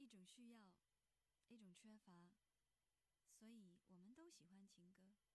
一种需要，一种缺乏，所以我们都喜欢情歌。